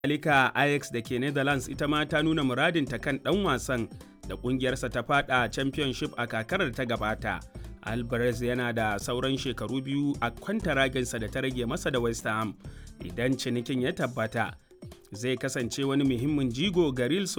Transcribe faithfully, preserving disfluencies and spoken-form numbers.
Alika Ajax da ke Netherlands ita ma ta nuna muradinta kan ɗan wasan da ƙungiyarsa ta fada Championship a kakarar ta gabata. Alvarez yana da sauran shekaru biyu a kwantaraginsa da ta rage masa da West Ham. Idan cinikin ya tabbata, zai kasance wani muhimmin jigo ga Real